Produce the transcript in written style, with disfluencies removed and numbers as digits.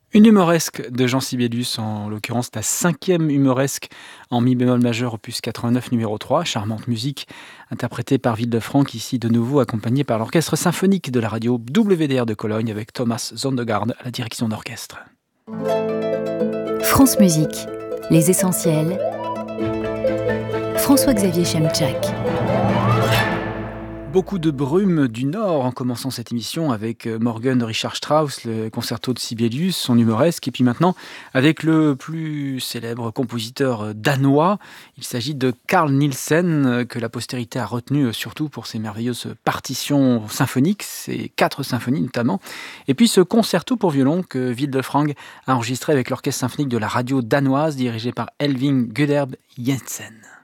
Une humoresque de Jean Sibelius, en l'occurrence la 5e humoresque en mi bémol majeur opus 89 numéro 3, charmante musique interprétée par Villefranque, ici de nouveau accompagnée par l'orchestre symphonique de la radio WDR de Cologne avec Thomas Zondergaard à la direction d'orchestre. France Musique, les essentiels. François-Xavier Chemczak. Beaucoup de brume du Nord en commençant cette émission avec Morgen de Richard Strauss, le concerto de Sibelius, son humoresque, et puis maintenant avec le plus célèbre compositeur danois. Il s'agit de Carl Nielsen, que la postérité a retenu surtout pour ses merveilleuses partitions symphoniques, ses 4 symphonies notamment, et puis ce concerto pour violon que Villefranque a enregistré avec l'orchestre symphonique de la radio danoise dirigé par Elving Guderb Jensen.